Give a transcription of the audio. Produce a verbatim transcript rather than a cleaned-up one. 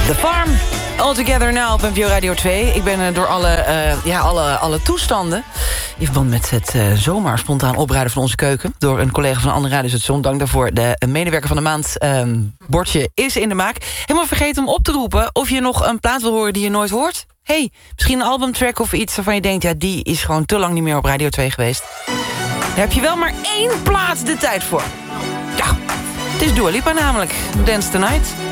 The Farm, All Together Now op N P O Radio twee. Ik ben uh, door alle, uh, ja, alle, alle toestanden... in verband met het uh, zomaar spontaan opruiden van onze keuken... door een collega van een andere radiostation. Dank daarvoor. De medewerker van de maand, um, Bordje, is in de maak. Helemaal vergeten om op te roepen of je nog een plaat wil horen die je nooit hoort. Hey, misschien een albumtrack of iets waarvan je denkt... ja, die is gewoon te lang niet meer op Radio twee geweest. Daar heb je wel maar één plaat de tijd voor. Ja, het is Dua Lipa namelijk. Dance the Night.